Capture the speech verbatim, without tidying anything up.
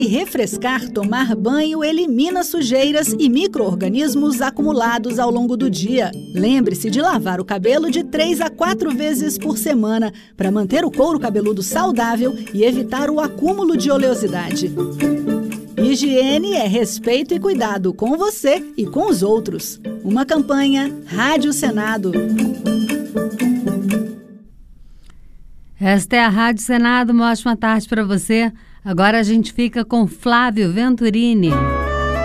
E refrescar, tomar banho elimina sujeiras e micro-organismos acumulados ao longo do dia. Lembre-se de lavar o cabelo de três a quatro vezes por semana para manter o couro cabeludo saudável e evitar o acúmulo de oleosidade. Higiene é respeito e cuidado com você e com os outros. Uma campanha Rádio Senado. Esta é a Rádio Senado. Uma ótima tarde para você. Agora a gente fica com Flávio Venturini.